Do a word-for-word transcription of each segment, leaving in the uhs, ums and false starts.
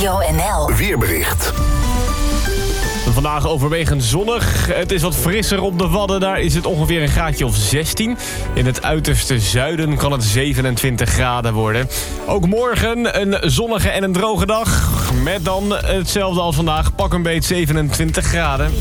Radio N L Weerbericht. Vandaag overwegend zonnig. Het is wat frisser op de Wadden. Daar is het ongeveer een graadje of zestien. In het uiterste zuiden kan het zevenentwintig graden worden. Ook morgen een zonnige en een droge dag. Met dan hetzelfde als vandaag. Pak een beet zevenentwintig graden.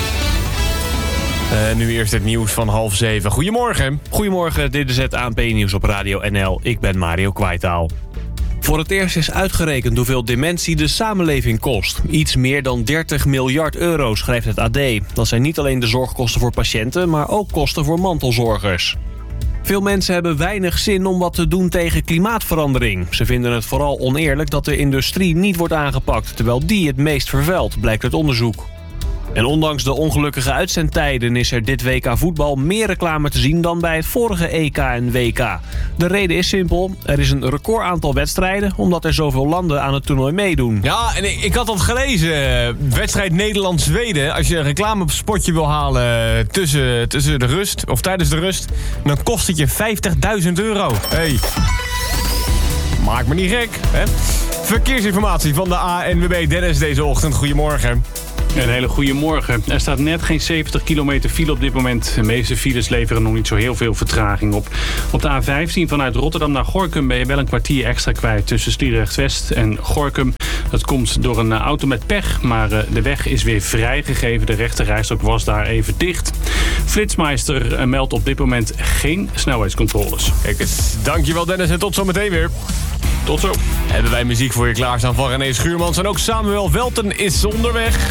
Uh, nu eerst het nieuws van half zeven. Goedemorgen. Goedemorgen, dit is het A N P-nieuws op Radio N L. Ik ben Mario Kwaitaal. Voor het eerst is uitgerekend hoeveel dementie de samenleving kost. Iets meer dan dertig miljard euro, schrijft het A D. Dat zijn niet alleen de zorgkosten voor patiënten, maar ook kosten voor mantelzorgers. Veel mensen hebben weinig zin om wat te doen tegen klimaatverandering. Ze vinden het vooral oneerlijk dat de industrie niet wordt aangepakt, terwijl die het meest vervuilt, blijkt uit onderzoek. En ondanks de ongelukkige uitzendtijden is er dit W K voetbal meer reclame te zien dan bij het vorige E K en W K. De reden is simpel, er is een record aantal wedstrijden omdat er zoveel landen aan het toernooi meedoen. Ja, en ik, ik had dat gelezen. Wedstrijd Nederland-Zweden. Als je een reclamespotje wil halen tussen, tussen de rust, of tijdens de rust, dan kost het je vijftigduizend euro. Hey. Maak me niet gek, hè? Verkeersinformatie van de A N W B Dennis deze ochtend. Goedemorgen. Een hele goede morgen. Er staat net geen zeventig kilometer file op dit moment. De meeste files leveren nog niet zo heel veel vertraging op. Op de A vijftien vanuit Rotterdam naar Gorinchem ben je wel een kwartier extra kwijt tussen Sliedrecht-West en Gorinchem. Dat komt door een auto met pech, maar de weg is weer vrijgegeven. De rechterrijstrook was daar even dicht. Flitsmeister meldt op dit moment geen snelheidscontroles. Kijk eens, dankjewel Dennis en tot zometeen weer. Tot zo. Hebben wij muziek voor je klaarstaan van René Schuurmans en ook Samuel Welten is onderweg.